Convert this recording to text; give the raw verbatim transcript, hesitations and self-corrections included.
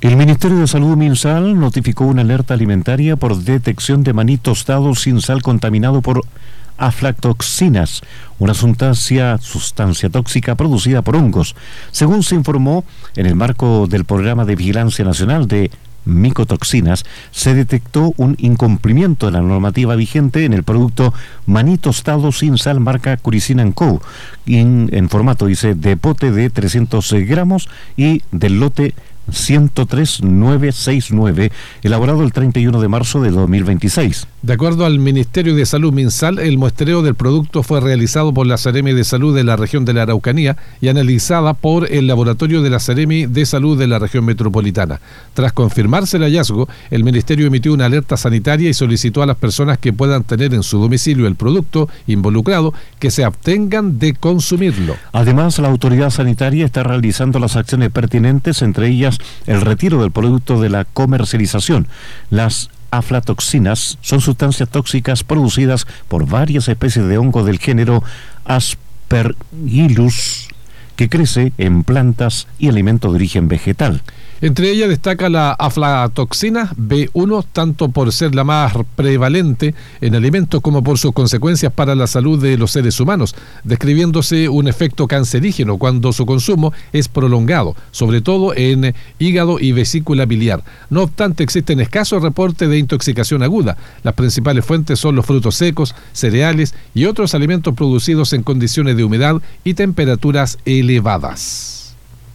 El Ministerio de Salud MinSal notificó una alerta alimentaria por detección de maní tostado sin sal contaminado por aflatoxinas, una sustancia, sustancia tóxica producida por hongos. Según se informó, en el marco del Programa de Vigilancia Nacional de Micotoxinas, se detectó un incumplimiento de la normativa vigente en el producto maní tostado sin sal marca Curicina and Co. En, en formato, dice, de pote de trescientos gramos y del lote ciento tres mil novecientos sesenta y nueve, elaborado el treinta y uno de marzo de dos mil veintiséis. De acuerdo al Ministerio de Salud MinSal, el muestreo del producto fue realizado por la Seremi de Salud de la región de la Araucanía y analizada por el laboratorio de la Seremi de Salud de la región metropolitana. Tras confirmarse el hallazgo, el Ministerio emitió una alerta sanitaria y solicitó a las personas que puedan tener en su domicilio el producto involucrado que se abstengan de consumirlo. Además, la autoridad sanitaria está realizando las acciones pertinentes, entre ellas el retiro del producto de la comercialización. Las aflatoxinas son sustancias tóxicas producidas por varias especies de hongo del género Aspergillus, que crece en plantas y alimentos de origen vegetal. Entre ellas destaca la aflatoxina B uno, tanto por ser la más prevalente en alimentos como por sus consecuencias para la salud de los seres humanos, describiéndose un efecto cancerígeno cuando su consumo es prolongado, sobre todo en hígado y vesícula biliar. No obstante, existen escasos reportes de intoxicación aguda. Las principales fuentes son los frutos secos, cereales y otros alimentos producidos en condiciones de humedad y temperaturas elevadas.